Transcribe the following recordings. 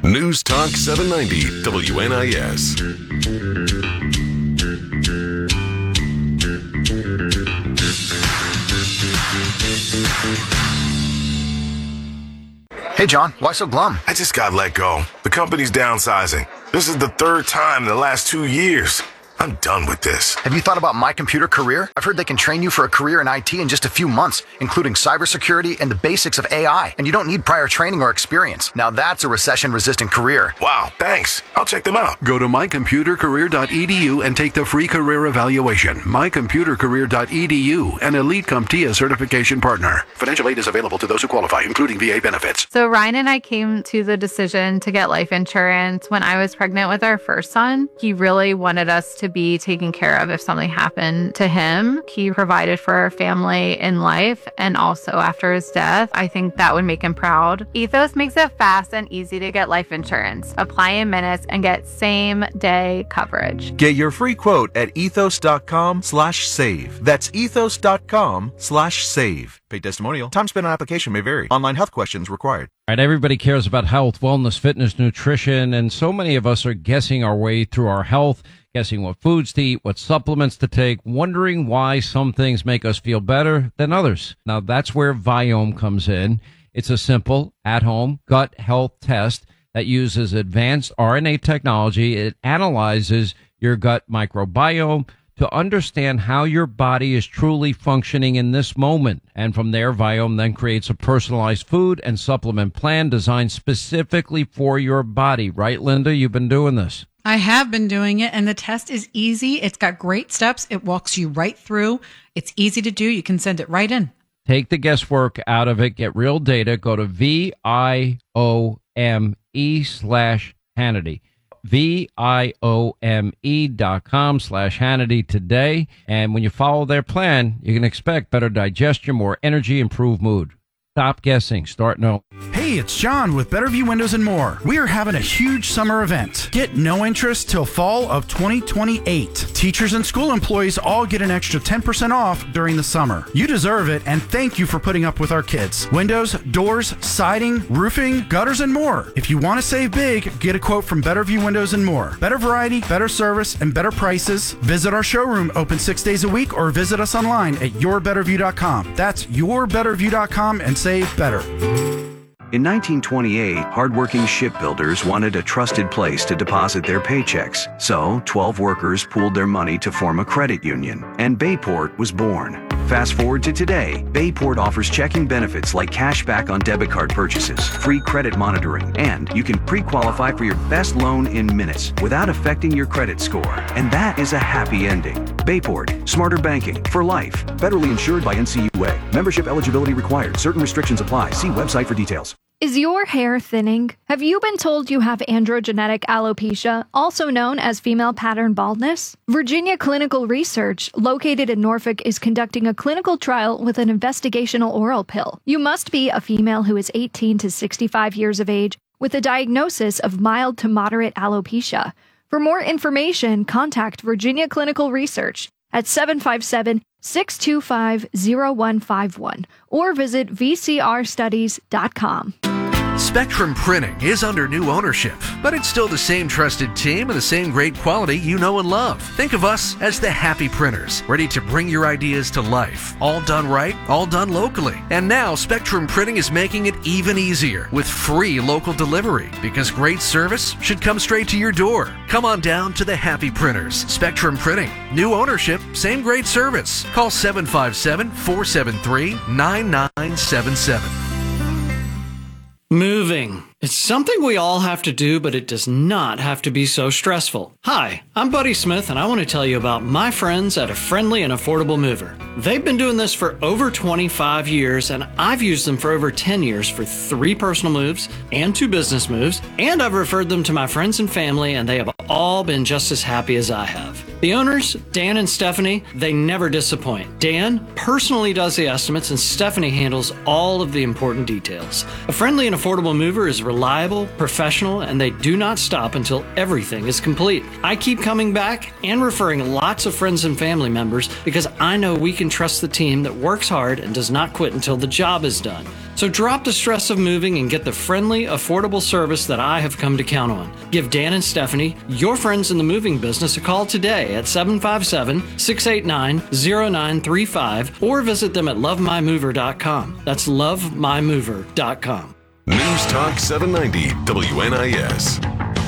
News Talk 790 WNIS. Hey, John, why so glum? I just got let go. The company's downsizing. This is the third time in the last 2 years. I'm done with this. Have you thought about My Computer Career? I've heard they can train you for a career in IT in just a few months, including cybersecurity and the basics of AI. And you don't need prior training or experience. Now that's a recession-resistant career. Wow, thanks. I'll check them out. Go to mycomputercareer.edu and take the free career evaluation. mycomputercareer.edu, an Elite CompTIA certification partner. Financial aid is available to those who qualify, including VA benefits. So Ryan and I came to the decision to get life insurance when I was pregnant with our first son. He really wanted us to be taken care of if something happened to him. He provided for our family in life and also after his death. I think that would make him proud. Ethos makes it fast and easy to get life insurance. Apply in minutes and get same-day coverage. Get your free quote at ethos.com/save. That's ethos.com/save. Paid testimonial. Time spent on application may vary. Online health questions required. All right, everybody cares about health, wellness, fitness, nutrition, and so many of us are guessing our way through our health, guessing what foods to eat, what supplements to take, wondering why some things make us feel better than others. Now, that's where Viome comes in. It's a simple, at-home gut health test that uses advanced RNA technology. It analyzes your gut microbiome to understand how your body is truly functioning in this moment. And from there, Viome then creates a personalized food and supplement plan designed specifically for your body. Right, Linda? You've been doing this. I have been doing it, and the test is easy. It's got great steps. It walks you right through. It's easy to do. You can send it right in. Take the guesswork out of it. Get real data. Go to VIOME/Hannity. VIOME.com/Hannity today. And when you follow their plan, you can expect better digestion, more energy, improved mood. Stop guessing. Start knowing. Hey, it's John with Better View Windows and More. We are having a huge summer event. Get no interest till fall of 2028. Teachers and school employees all get an extra 10% off during the summer. You deserve it, and thank you for putting up with our kids. Windows, doors, siding, roofing, gutters, and more. If you want to save big, get a quote from Better View Windows and More. Better variety, better service, and better prices. Visit our showroom open 6 days a week or visit us online at yourbetterview.com. That's yourbetterview.com and save better. In 1928, hardworking shipbuilders wanted a trusted place to deposit their paychecks. So, 12 workers pooled their money to form a credit union, and Bayport was born. Fast forward to today, Bayport offers checking benefits like cash back on debit card purchases, free credit monitoring, and you can pre-qualify for your best loan in minutes without affecting your credit score. And that is a happy ending. Bayport, smarter banking for life. Federally insured by NCUA. Membership eligibility required. Certain restrictions apply. See website for details. Is your hair thinning? Have you been told you have androgenetic alopecia, also known as female pattern baldness? Virginia Clinical Research, located in Norfolk, is conducting a clinical trial with an investigational oral pill. You must be a female who is 18 to 65 years of age with a diagnosis of mild to moderate alopecia. For more information, contact Virginia Clinical Research at 757-625-0151 or visit vcrstudies.com. Spectrum Printing is under new ownership, but it's still the same trusted team and the same great quality you know and love. Think of us as the Happy Printers, ready to bring your ideas to life. All done right, all done locally. And now Spectrum Printing is making it even easier with free local delivery, because great service should come straight to your door. Come on down to the Happy Printers. Spectrum Printing. New ownership, same great service. Call 757-473-9977. Moving. It's something we all have to do, but it does not have to be so stressful. Hi, I'm Buddy Smith, and I want to tell you about my friends at A Friendly and Affordable Mover. They've been doing this for over 25 years, and I've used them for over 10 years for 3 personal moves and 2 business moves, and I've referred them to my friends and family, and they have all been just as happy as I have. The owners, Dan and Stephanie, they never disappoint. Dan personally does the estimates, and Stephanie handles all of the important details. A Friendly and Affordable Mover is reliable, professional, and they do not stop until everything is complete. I keep coming back and referring lots of friends and family members because I know we can trust the team that works hard and does not quit until the job is done. So drop the stress of moving and get the friendly, affordable service that I have come to count on. Give Dan and Stephanie, your friends in the moving business, a call today at 757-689-0935 or visit them at lovemymover.com. That's lovemymover.com. News Talk 790 WNIS.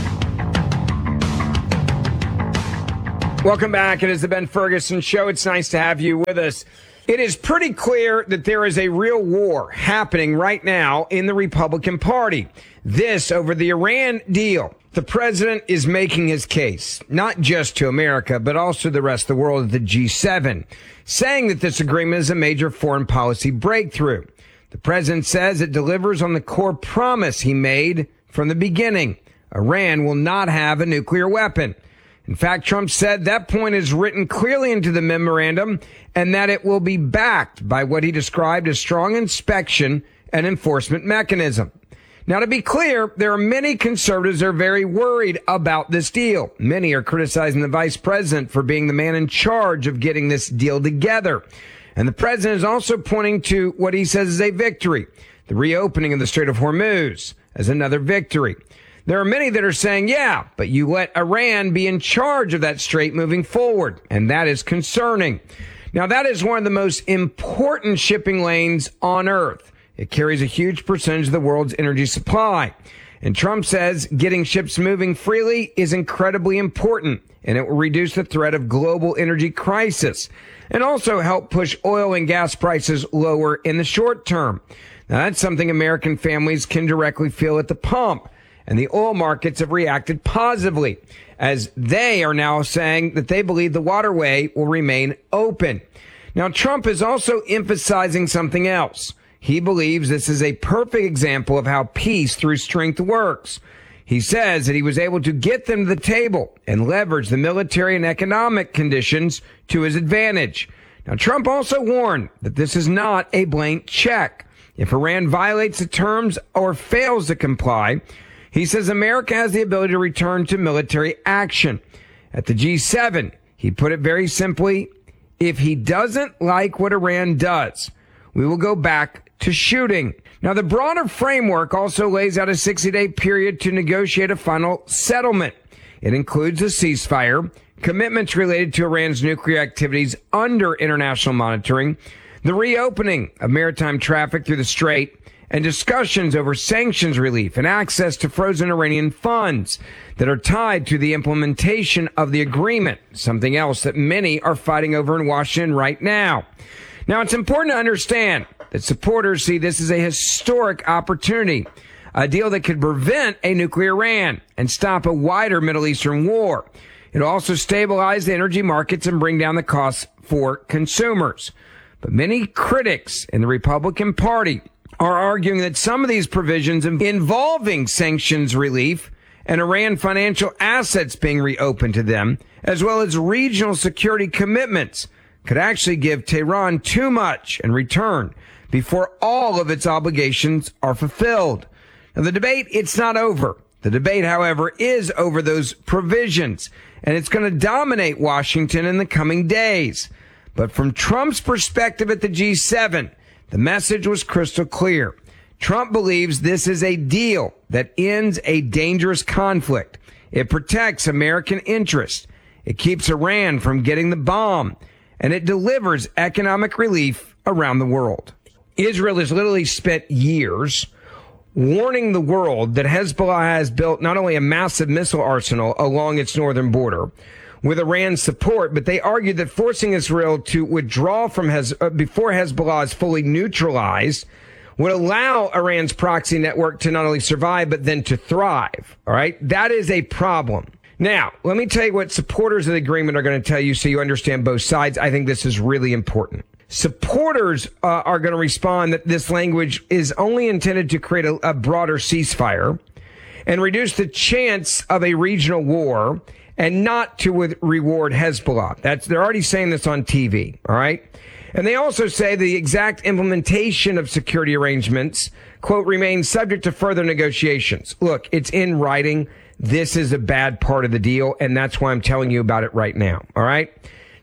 Welcome back. It is the Ben Ferguson Show. It's nice to have you with us. It is pretty clear that there is a real war happening right now in the Republican Party. This over the Iran deal. The president is making his case, not just to America, but also the rest of the world at the G7, saying that this agreement is a major foreign policy breakthrough. The president says it delivers on the core promise he made from the beginning. Iran will not have a nuclear weapon. In fact, Trump said that point is written clearly into the memorandum and that it will be backed by what he described as strong inspection and enforcement mechanism. Now, to be clear, there are many conservatives that are very worried about this deal. Many are criticizing the vice president for being the man in charge of getting this deal together. And the president is also pointing to what he says is a victory, the reopening of the Strait of Hormuz as another victory. There are many that are saying, yeah, but you let Iran be in charge of that strait moving forward, and that is concerning. Now, that is one of the most important shipping lanes on Earth. It carries a huge percentage of the world's energy supply. And Trump says getting ships moving freely is incredibly important, and it will reduce the threat of global energy crisis and also help push oil and gas prices lower in the short term. Now, that's something American families can directly feel at the pump. And the oil markets have reacted positively as they are now saying that they believe the waterway will remain open. Now, Trump is also emphasizing something else. He believes this is a perfect example of how peace through strength works. He says that he was able to get them to the table and leverage the military and economic conditions to his advantage. Now, Trump also warned that this is not a blank check. If Iran violates the terms or fails to comply, he says America has the ability to return to military action. At the G7, he put it very simply, if he doesn't like what Iran does, we will go back to shooting. Now, the broader framework also lays out a 60-day period to negotiate a final settlement. It includes a ceasefire, commitments related to Iran's nuclear activities under international monitoring, the reopening of maritime traffic through the strait, and discussions over sanctions relief and access to frozen Iranian funds that are tied to the implementation of the agreement, something else that many are fighting over in Washington right now. Now, it's important to understand that supporters see this as a historic opportunity, a deal that could prevent a nuclear Iran and stop a wider Middle Eastern war. It'll also stabilize the energy markets and bring down the costs for consumers. But many critics in the Republican Party are arguing that some of these provisions involving sanctions relief and Iran financial assets being reopened to them, as well as regional security commitments, could actually give Tehran too much in return before all of its obligations are fulfilled. Now, the debate, it's not over. The debate, however, is over those provisions, and it's going to dominate Washington in the coming days. But from Trump's perspective at the G7, the message was crystal clear. Trump believes this is a deal that ends a dangerous conflict. It protects American interests. It keeps Iran from getting the bomb, and it delivers economic relief around the world. Israel has literally spent years warning the world that Hezbollah has built not only a massive missile arsenal along its northern border with Iran's support, but they argued that forcing Israel to withdraw from before Hezbollah is fully neutralized would allow Iran's proxy network to not only survive, but then to thrive. All right. That is a problem. Now, let me tell you what supporters of the agreement are going to tell you so you understand both sides. I think this is really important. Supporters are going to respond that this language is only intended to create a broader ceasefire and reduce the chance of a regional war and not to reward Hezbollah. They're already saying this on TV. All right. And they also say the exact implementation of security arrangements, quote, remains subject to further negotiations. Look, it's in writing. This is a bad part of the deal, and that's why I'm telling you about it right now. All right.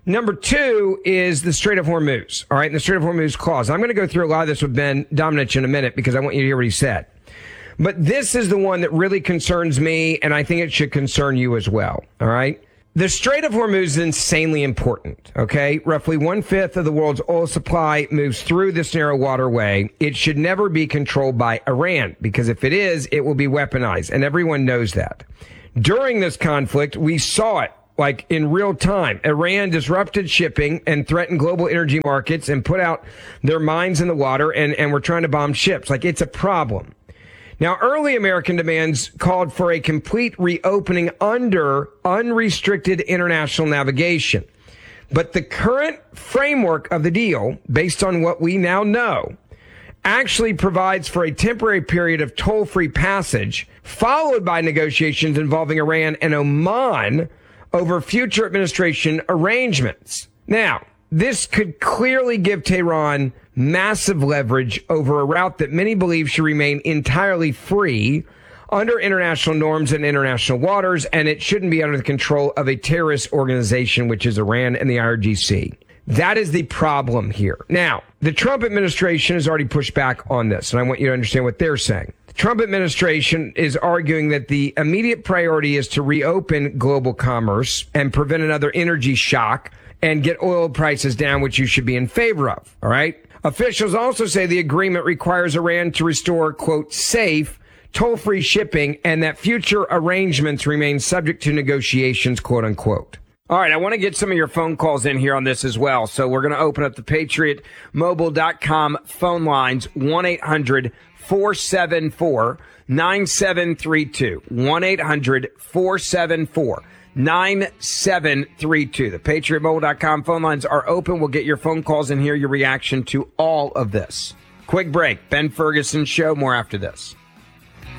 Number 2 is the Strait of Hormuz. All right, and the Strait of Hormuz clause. I'm going to go through a lot of this with Ben Domenech in a minute because I want you to hear what he said. But this is the one that really concerns me, and I think it should concern you as well. All right? The Strait of Hormuz is insanely important, okay? Roughly 1/5 of the world's oil supply moves through this narrow waterway. It should never be controlled by Iran, because if it is, it will be weaponized, and everyone knows that. During this conflict, we saw it, like in real time. Iran disrupted shipping and threatened global energy markets and put out their mines in the water, and were trying to bomb ships. Like, it's a problem. Now, early American demands called for a complete reopening under unrestricted international navigation. But the current framework of the deal, based on what we now know, actually provides for a temporary period of toll-free passage, followed by negotiations involving Iran and Oman over future administration arrangements. Now, this could clearly give Tehran massive leverage over a route that many believe should remain entirely free under international norms and international waters, and it shouldn't be under the control of a terrorist organization, which is Iran and the IRGC. That is the problem here. Now, the Trump administration has already pushed back on this, and I want you to understand what they're saying. The Trump administration is arguing that the immediate priority is to reopen global commerce and prevent another energy shock and get oil prices down, which you should be in favor of. All right. Officials also say the agreement requires Iran to restore, quote, safe, toll-free shipping, and that future arrangements remain subject to negotiations, quote unquote. All right. I want to get some of your phone calls in here on this as well. So we're going to open up the PatriotMobile.com phone lines, 1-800-474-9732, 1-800-474-9732. The PatriotMobile.com phone lines are open. We'll get your phone calls and hear your reaction to all of this. Quick break. Ben Ferguson Show. More after this.